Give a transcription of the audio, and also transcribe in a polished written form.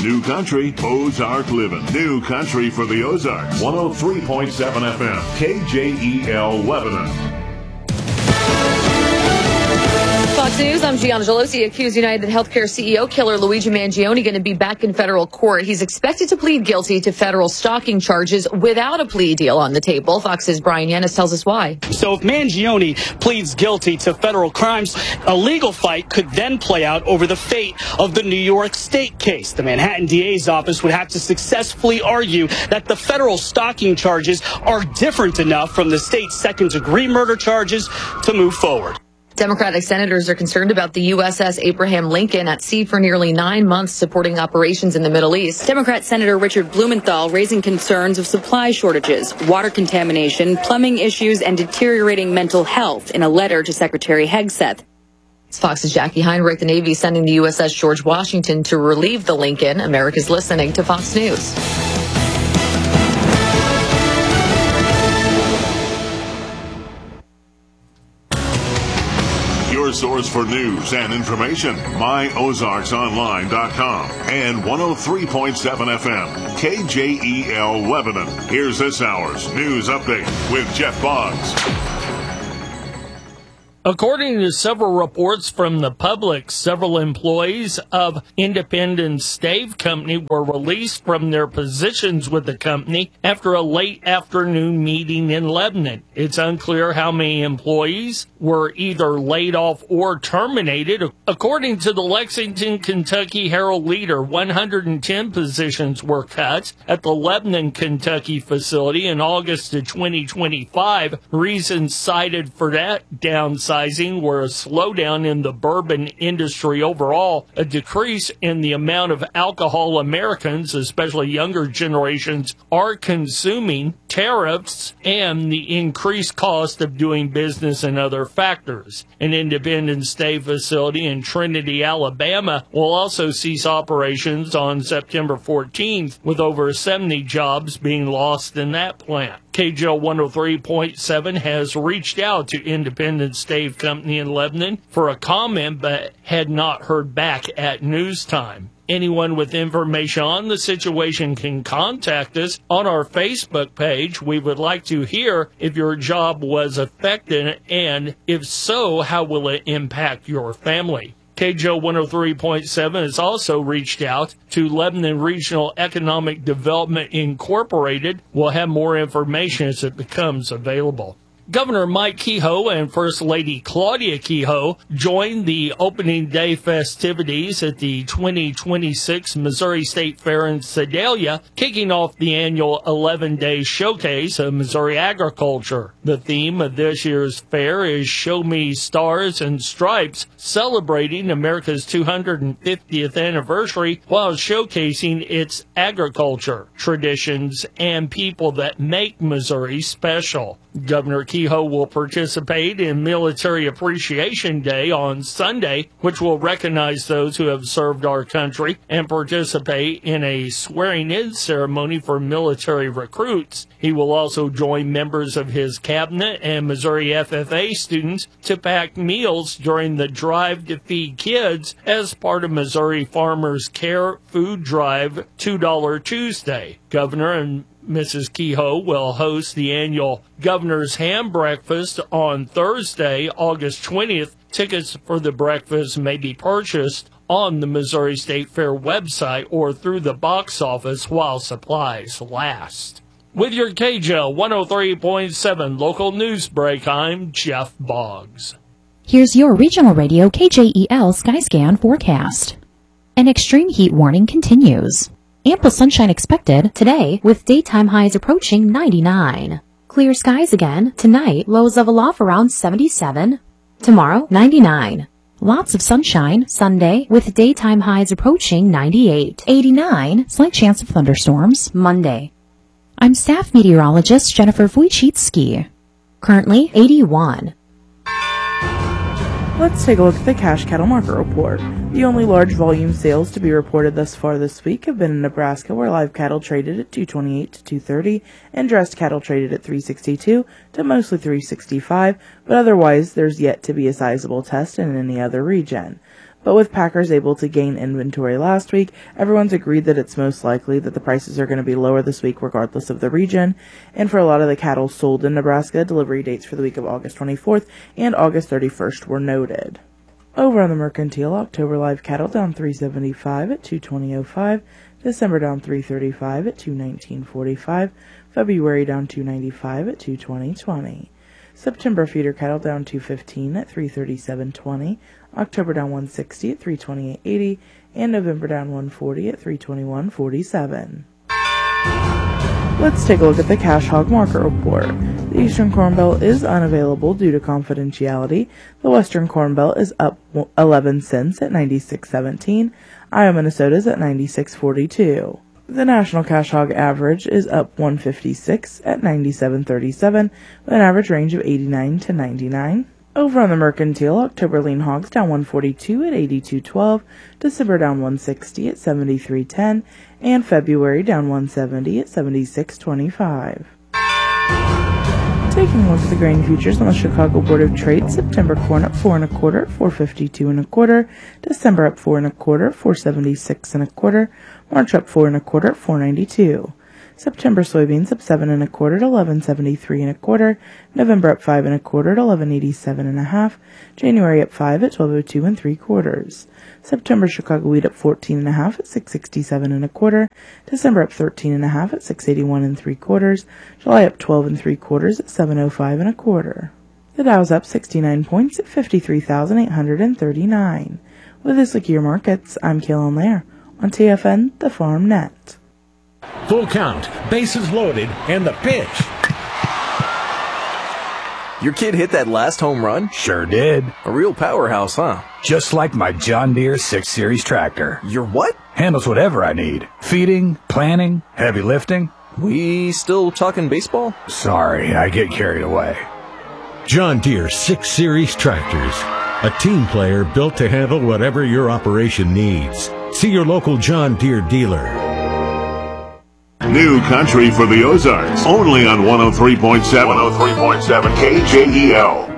New Country, Ozark Living. New Country for the Ozarks. 103.7 FM, KJEL Lebanon. Fox News, I'm Gianna Gelosi. Accused United Healthcare CEO killer Luigi Mangione going to be back in federal court. He's expected to plead guilty to federal stalking charges without a plea deal on the table. Fox's Brian Yannis tells us why. So if Mangione pleads guilty to federal crimes, a legal fight could then play out over the fate of the New York State case. The Manhattan DA's office would have to successfully argue that the federal stalking charges are different enough from the state's second-degree murder charges to move forward. Democratic senators are concerned about the USS Abraham Lincoln at sea for nearly 9 months supporting operations in the Middle East. Democrat Senator Richard Blumenthal raising concerns of supply shortages, water contamination, plumbing issues, and deteriorating mental health in a letter to Secretary Hegseth. It's Fox's Jackie Heinrich. The Navy sending the USS George Washington to relieve the Lincoln. America's listening to Fox News. Your source for news and information, myozarksonline.com and 103.7 FM, KJEL Lebanon. Here's this hour's news update with Jeff Boggs. According to several reports from the public, several employees of Independence Stave Company were released from their positions with the company after a late afternoon meeting in Lebanon. It's unclear how many employees were either laid off or terminated. According to the Lexington, Kentucky Herald Leader, 110 positions were cut at the Lebanon, Kentucky facility in August of 2025. Reasons cited for that downsizing were a slowdown in the bourbon industry overall, a decrease in the amount of alcohol Americans, especially younger generations, are consuming, tariffs, and the increased cost of doing business and other factors. An Independence Stave facility in Trinity, Alabama will also cease operations on September 14th, with over 70 jobs being lost in that plant. KJL 103.7 has reached out to Independence Stave Company in Lebanon for a comment, but had not heard back at news time. Anyone with information on the situation can contact us on our Facebook page. We would like to hear if your job was affected, and if so, how will it impact your family? KJO 103.7 has also reached out to Lebanon Regional Economic Development Incorporated. We'll have more information as it becomes available. Governor Mike Kehoe and First Lady Claudia Kehoe joined the opening day festivities at the 2026 Missouri State Fair in Sedalia, kicking off the annual 11-day showcase of Missouri agriculture. The theme of this year's fair is Show Me Stars and Stripes, celebrating America's 250th anniversary while showcasing its agriculture, traditions, and people that make Missouri special. Governor Kehoe will participate in Military Appreciation Day on Sunday, which will recognize those who have served our country, and participate in a swearing-in ceremony for military recruits. He will also join members of his cabinet and Missouri FFA students to pack meals during the Drive to Feed Kids as part of Missouri Farmers Care Food Drive $2 Tuesday. Governor and Mrs. Kehoe will host the annual Governor's Ham Breakfast on Thursday, August 20th. Tickets for the breakfast may be purchased on the Missouri State Fair website or through the box office while supplies last. With your KJL 103.7 local news break, I'm Jeff Boggs. Here's your regional radio KJEL Skyscan forecast. An extreme heat warning continues. Ample sunshine expected today with daytime highs approaching 99. Clear skies again tonight, lows level off around 77. Tomorrow, 99. Lots of sunshine Sunday with daytime highs approaching 98. 89, slight chance of thunderstorms Monday. I'm staff meteorologist Jennifer Wojcicki. Currently 81. Let's take a look at the cash cattle market report. The only large volume sales to be reported thus far this week have been in Nebraska, where live cattle traded at $228 to $230 and dressed cattle traded at $362 to mostly $365, but otherwise there's yet to be a sizable test in any other region. But with packers able to gain inventory last week, everyone's agreed that it's most likely that the prices are going to be lower this week regardless of the region. And for a lot of the cattle sold in Nebraska, delivery dates for the week of August 24th and August 31st were noted. Over on the Mercantile, October live cattle down $3.75 at $220.05, December down $3.35 at $219.45, February down $2.95 at $220.20. September feeder cattle down $2.15 at $337.20, October down $1.60 at $328.80, and November down $1.40 at $321.47. Let's take a look at the cash hog market report. The Eastern Corn Belt is unavailable due to confidentiality. The Western Corn Belt is up 11 cents at 96.17. Iowa, Minnesota is at 96.42. The national cash hog average is up 156 at 97.37 with an average range of 89 to 99. Over on the Mercantile, October lean hogs down 142 at 82.12, December down 160 at 73.10, and February down 170 at 76.25. Taking a look at the grain futures on the Chicago Board of Trade, September corn up 4 1/4 at 452 1/4, December up 4 1/4 at 476 1/4, March up 4 1/4 at 492. September soybeans up 7 1/4 at 1173 1/4, November up 5 1/4 at 1187 1/2, January up 5 at 1202 3/4. September Chicago wheat up 14 1/2 at 667 1/4, December up 13 1/2 at 681 3/4, July up 12 3/4 at 705 1/4. The Dow's up 69 points at 53,839. With this look at your markets, I'm Kaylin Lair on TFN, the Farm Net. Full count, bases loaded, and the pitch. Your kid hit that last home run? Sure did. A real powerhouse, huh? Just like my John Deere 6 Series tractor. Your what? Handles whatever I need. Feeding, planting, heavy lifting. We still talking baseball? Sorry, I get carried away. John Deere 6 Series tractors. A team player built to handle whatever your operation needs. See your local John Deere dealer. New country for the Ozarks. Only on 103.7 KJEL.